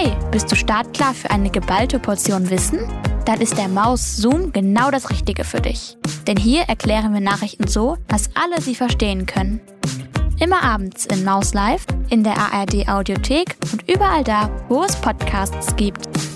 Hey, bist du startklar für eine geballte Portion Wissen? Dann ist der Maus Zoom genau das Richtige für dich. Denn hier erklären wir Nachrichten so, dass alle sie verstehen können. Immer abends in Maus Live, in der ARD Audiothek und überall da, wo es Podcasts gibt.